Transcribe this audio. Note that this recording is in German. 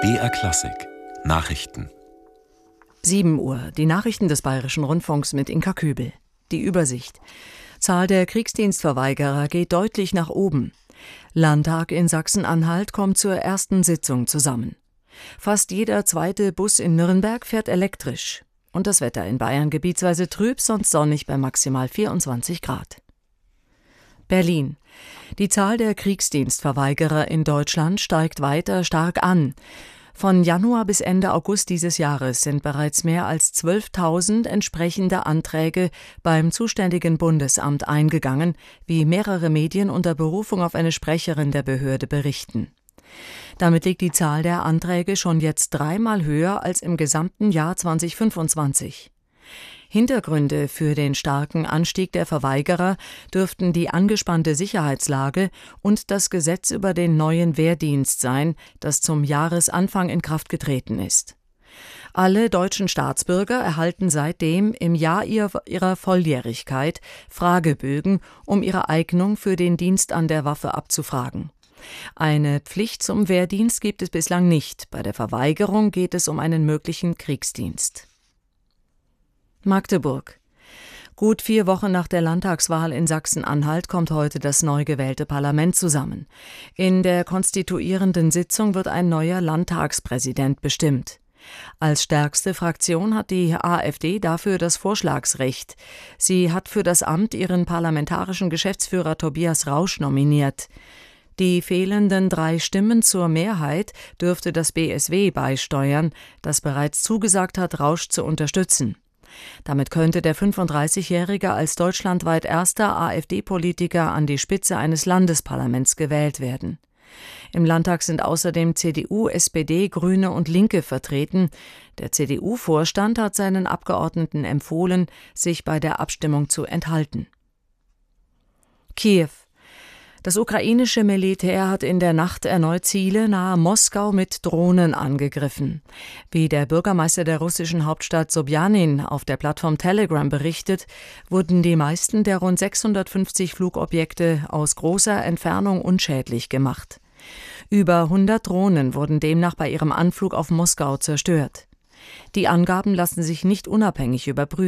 BR Klassik Nachrichten. 7 Uhr, die Nachrichten des Bayerischen Rundfunks mit Inka Kübel. Die Übersicht. Zahl der Kriegsdienstverweigerer geht deutlich nach oben. Landtag in Sachsen-Anhalt kommt zur ersten Sitzung zusammen. Fast jeder zweite Bus in Nürnberg fährt elektrisch. Und das Wetter in Bayern gebietsweise trüb, sonst sonnig bei maximal 24 Grad. Berlin. Die Zahl der Kriegsdienstverweigerer in Deutschland steigt weiter stark an. Von Januar bis Ende August dieses Jahres sind bereits mehr als 12.000 entsprechende Anträge beim zuständigen Bundesamt eingegangen, wie mehrere Medien unter Berufung auf eine Sprecherin der Behörde berichten. Damit liegt die Zahl der Anträge schon jetzt 3-mal höher als im gesamten Jahr 2025. Hintergründe für den starken Anstieg der Verweigerer dürften die angespannte Sicherheitslage und das Gesetz über den neuen Wehrdienst sein, das zum Jahresanfang in Kraft getreten ist. Alle deutschen Staatsbürger erhalten seitdem im Jahr ihrer Volljährigkeit Fragebögen, um ihre Eignung für den Dienst an der Waffe abzufragen. Eine Pflicht zum Wehrdienst gibt es bislang nicht. Bei der Verweigerung geht es um einen möglichen Kriegsdienst. Magdeburg. Gut 4 Wochen nach der Landtagswahl in Sachsen-Anhalt kommt heute das neu gewählte Parlament zusammen. In der konstituierenden Sitzung wird ein neuer Landtagspräsident bestimmt. Als stärkste Fraktion hat die AfD dafür das Vorschlagsrecht. Sie hat für das Amt ihren parlamentarischen Geschäftsführer Tobias Rausch nominiert. Die fehlenden 3 Stimmen zur Mehrheit dürfte das BSW beisteuern, das bereits zugesagt hat, Rausch zu unterstützen. Damit könnte der 35-Jährige als deutschlandweit erster AfD-Politiker an die Spitze eines Landesparlaments gewählt werden. Im Landtag sind außerdem CDU, SPD, Grüne und Linke vertreten. Der CDU-Vorstand hat seinen Abgeordneten empfohlen, sich bei der Abstimmung zu enthalten. Kiew. Das ukrainische Militär hat in der Nacht erneut Ziele nahe Moskau mit Drohnen angegriffen. Wie der Bürgermeister der russischen Hauptstadt Sobjanin auf der Plattform Telegram berichtet, wurden die meisten der rund 650 Flugobjekte aus großer Entfernung unschädlich gemacht. Über 100 Drohnen wurden demnach bei ihrem Anflug auf Moskau zerstört. Die Angaben lassen sich nicht unabhängig überprüfen.